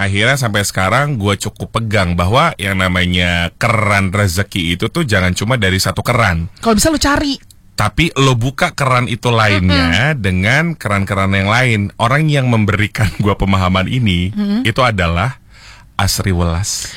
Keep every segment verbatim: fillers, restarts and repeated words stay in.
akhirnya sampai sekarang gue cukup pegang bahwa yang namanya keran rezeki itu tuh jangan cuma dari satu keran. Kalau bisa lu cari. Tapi lo buka keran itu lainnya mm-hmm. dengan keran-keran yang lain. Orang yang memberikan gue pemahaman ini mm-hmm. itu adalah Asri Welas.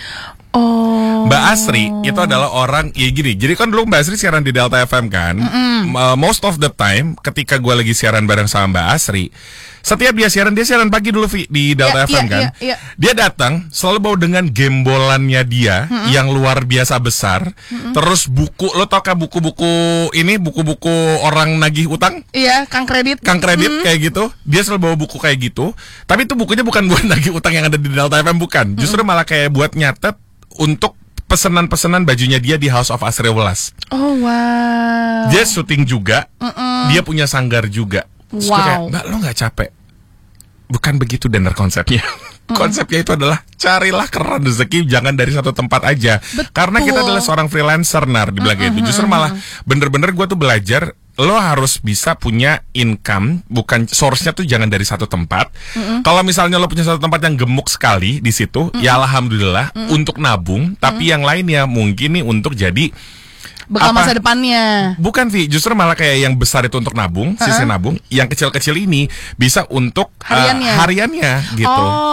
Oh. Mbak Asri itu adalah orang ya gini. Jadi kan dulu Mbak Asri siaran di Delta F M kan. Mm-hmm. uh, Most of the time ketika gue lagi siaran bareng sama Mbak Asri, setiap dia siaran, dia siaran pagi dulu Vi, di Delta yeah, F M yeah, kan yeah, yeah. Dia datang selalu bawa dengan gembolannya dia mm-hmm. yang luar biasa besar. Mm-hmm. Terus buku, lo tau kan buku-buku ini, buku-buku orang nagih utang. Iya, Kang Kredit. Kang Kredit mm-hmm. kayak gitu. Dia selalu bawa buku kayak gitu. Tapi itu bukunya bukan buat nagih utang yang ada di Delta F M, bukan. Justru mm-hmm. malah kayak buat nyatet untuk pesanan-pesanan bajunya dia di House of Asri Welas. Oh wow. Dia syuting juga. Mm-mm. Dia punya sanggar juga. Terus wow. kayak, Mbak, lo gak capek? Bukan begitu Denner konsepnya. Mm. Konsepnya itu adalah carilah keran rezeki, jangan dari satu tempat aja. Betul. Karena kita adalah seorang freelancer, Nar, di belakang mm-hmm. itu. Justru malah bener-bener gue tuh belajar, lo harus bisa punya income, bukan source-nya tuh jangan dari satu tempat. Mm-hmm. Kalau misalnya lo punya satu tempat yang gemuk sekali di situ, mm-hmm. ya alhamdulillah mm-hmm. untuk nabung. Mm-hmm. Tapi yang lainnya mungkin nih untuk jadi bekal masa depannya. Bukan Vi, justru malah kayak yang besar itu untuk nabung, uh-huh. sisi nabung. Yang kecil-kecil ini bisa untuk hariannya, uh, hariannya gitu.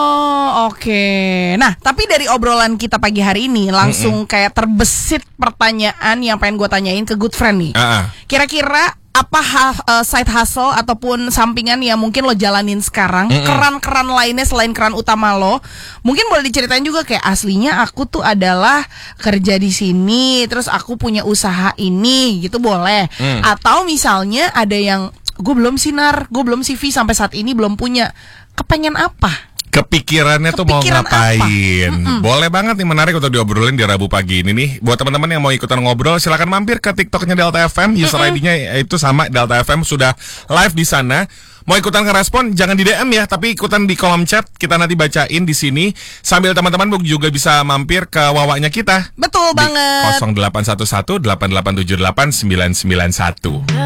Oh oke okay. Nah tapi dari obrolan kita pagi hari ini langsung Mm-mm. kayak terbesit pertanyaan yang pengen gue tanyain ke good friend nih. uh-uh. Kira-kira apa ha- uh, side hustle ataupun sampingan yang mungkin lo jalanin sekarang, Mm-mm. keran-keran lainnya selain keran utama lo, mungkin boleh diceritain juga kayak aslinya aku tuh adalah kerja di sini, terus aku punya usaha ini, gitu boleh. Mm. Atau misalnya ada yang gue belum sinar, gue belum C V sampai saat ini belum punya, kepengen apa? Kepikirannya tuh mau ngapain? Boleh banget nih, menarik untuk diobrolin di Rabu pagi ini nih. Buat teman-teman yang mau ikutan ngobrol, silakan mampir ke TikToknya Delta F M. User I D-nya itu sama, Delta F M, sudah live di sana. Mau ikutan ngerespon, jangan di D M ya, tapi ikutan di kolom chat. Kita nanti bacain di sini. Sambil teman-teman juga bisa mampir ke wawaknya kita. Betul banget. nol delapan satu satu delapan delapan tujuh delapan sembilan sembilan satu.